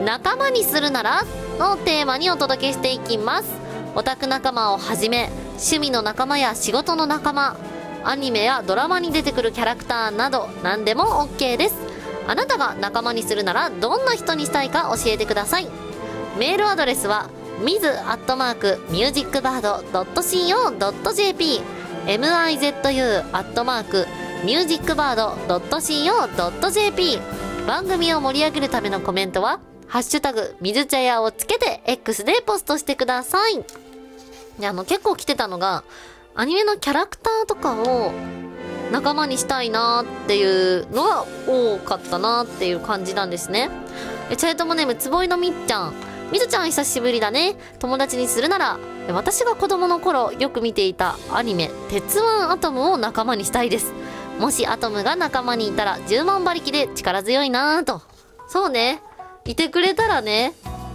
仲間にするならのテーマにお届けしていきます。オタク仲間をはじめ、趣味の仲間や仕事の仲間、アニメやドラマに出てくるキャラクターなど何でも OK です。あなたが仲間にするならどんな人にしたいか教えてください。メールアドレスは miz@musicbird.co.jp mizu@musicbird.co.jp。 番組を盛り上げるためのコメントはハッシュタグ水茶屋をつけて X でポストしてください。結構来てたのが、アニメのキャラクターとかを仲間にしたいなっていうのが多かったなっていう感じなんですね。チャイトモネームつぼいのみっちゃん。みずちゃん久しぶりだね。友達にするなら、私が子供の頃よく見ていたアニメ鉄腕アトムを仲間にしたいです。もしアトムが仲間にいたら10万馬力で力強いなぁと。そうね、いてくれたらね。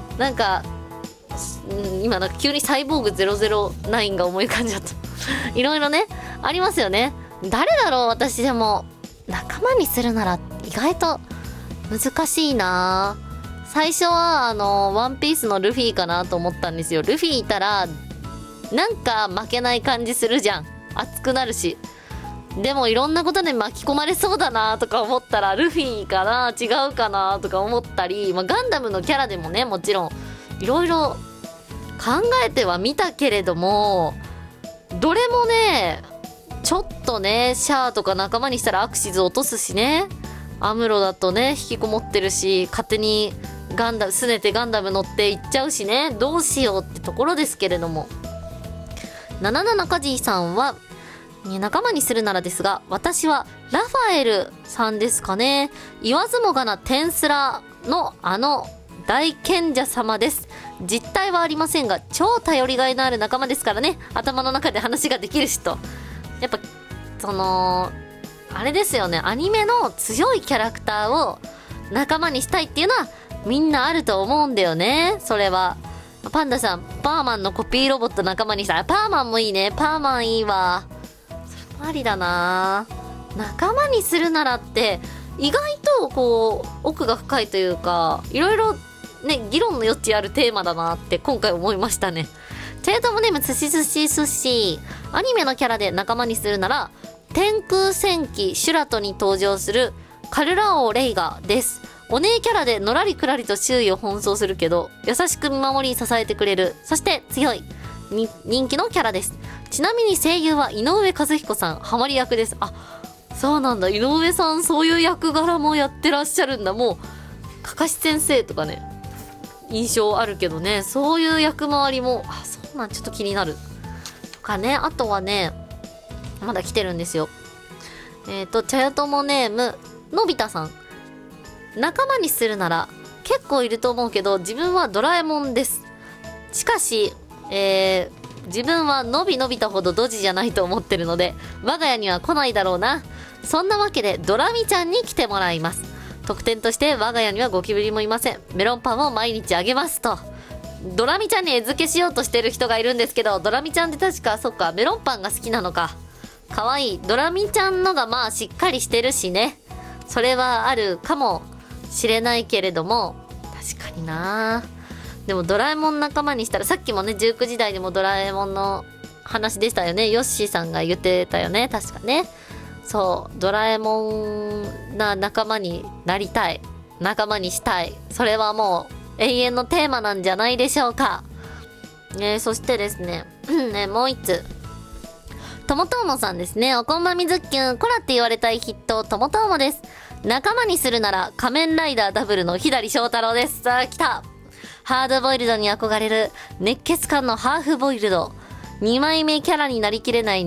今急にサイボーグ009が思い浮かんじゃったいろいろねありますよね。誰だろう。私でも仲間にするなら意外と難しいな。最初はワンピースのルフィかなと思ったんですよ。ルフィいたらなんか負けない感じするじゃん。熱くなるし。でもいろんなことで巻き込まれそうだなとか思ったらルフィかな違うかなとか思ったり、ガンダムのキャラでもね、もちろんいろいろ考えてはみたけれども、どれもねちょっとね、シャアとか仲間にしたらアクシズ落とすしね。アムロだとね引きこもってるし、勝手にすねてガンダム乗って行っちゃうしね。どうしようってところですけれども、77カジーさんは仲間にするならですが、私はラファエルさんですかね。言わずもがなテンスラの大賢者様です。実体はありませんが超頼りがいのある仲間ですからね。頭の中で話ができるしと。やっぱあれですよね、アニメの強いキャラクターを仲間にしたいっていうのはみんなあると思うんだよね。それはパンダさん、パーマンのコピーロボット仲間にしたい。パーマンもいいね。パーマンいいわ。それもありだな。仲間にするならって意外と奥が深いというか、いろいろね議論の余地あるテーマだなって今回思いましたね。チェートモネーム寿司寿司寿司。アニメのキャラで仲間にするなら天空戦記シュラトに登場するカルラオレイガです。お姉キャラでのらりくらりと周囲を奔走するけど優しく見守り支えてくれる、そして強い人気のキャラです。ちなみに声優は井上和彦さん、ハマり役です。あ、そうなんだ。井上さんそういう役柄もやってらっしゃるんだ。もうかかし先生とかね印象あるけどね、そういう役回りもそうなん、ちょっと気になるとかね。あとはねまだ来てるんですよ。茶屋友ネームのび太さん。仲間にするなら結構いると思うけど自分はドラえもんです。しかし、自分はのび太ほどドジじゃないと思ってるので我が家には来ないだろうな。そんなわけでドラミちゃんに来てもらいます。特典として我が家にはゴキブリもいません。メロンパンを毎日あげますと。ドラミちゃんに餌付けしようとしてる人がいるんですけど、ドラミちゃんって確かそっかメロンパンが好きなのか。かわいい。ドラミちゃんのがしっかりしてるしね、それはあるかもしれないけれども、確かにな。でもドラえもん仲間にしたら、さっきもね19時台でもドラえもんの話でしたよね。ヨッシーさんが言ってたよね、確かね。そう、ドラえもんな仲間になりたい、仲間にしたい、それはもう永遠のテーマなんじゃないでしょうか。そしてですねもう一つともともさんですね。おこんばみずっきゅん、コラって言われたい筆頭ともともです。仲間にするなら仮面ライダーダブルの左翔太郎です。さあ来た。ハードボイルドに憧れる熱血感のハーフボイルド、2枚目キャラになりきれない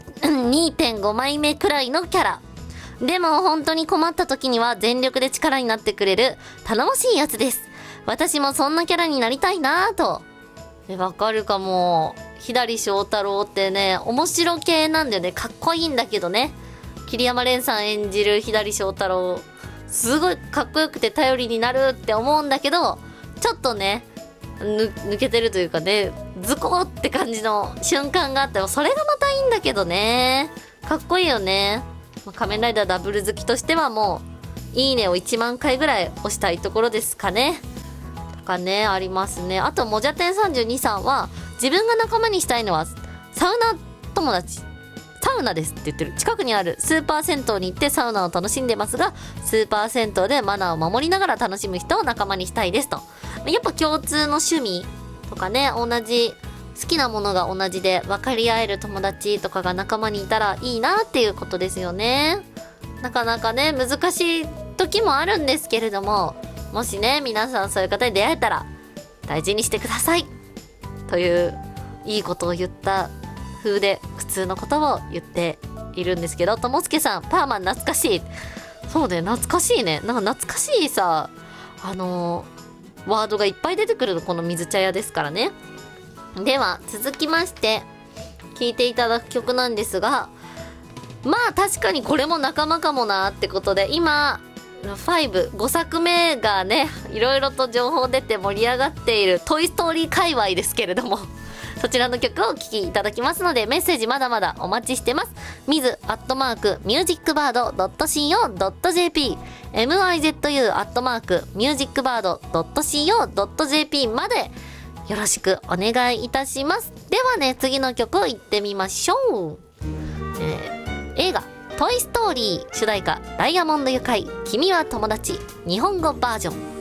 2.5 枚目くらいのキャラでも本当に困った時には全力で力になってくれる頼もしいやつです。私もそんなキャラになりたいなぁと。わかるかも。左翔太郎ってね面白系なんだよね。かっこいいんだけどね。桐山蓮さん演じる左翔太郎すごいかっこよくて頼りになるって思うんだけど、ちょっとね抜けてるというかね、ズコーって感じの瞬間があっても、それがまたいいんだけどね。かっこいいよね。仮面ライダーダブル好きとしてはもういいねを1万回ぐらい押したいところですかね。 かね、ありますね。あと、もじゃてん32さんは、自分が仲間にしたいのは、サウナ友達。サウナですって言ってる。近くにあるスーパー銭湯に行ってサウナを楽しんでますが、スーパー銭湯でマナーを守りながら楽しむ人を仲間にしたいですと。やっぱ共通の趣味とかね、同じ、好きなものが同じで分かり合える友達とかが仲間にいたらいいなっていうことですよね。なかなかね、難しい時もあるんですけれども、もしね、皆さんそういう方に出会えたら大事にしてくださいといういいことを言った風で普通のことを言っているんですけど、ともすけさん、パーマン懐かしい。そうね、懐かしいね。なんか懐かしいさ、ワードがいっぱい出てくるこの水茶屋ですからね。では続きまして聴いていただく曲なんですが、まあ確かにこれも仲間かもなってことで、今5作目がね、いろいろと情報出て盛り上がっているトイストーリー界隈ですけれども、そちらの曲をお聴きいただきますので、メッセージまだまだお待ちしてます。miz@musicbird.co.jp mizu@musicbird.co.jp までよろしくお願いいたします。ではね、次の曲をいってみましょう。映画トイストーリー主題歌ダイヤモンドユカイ君は友達日本語バージョン。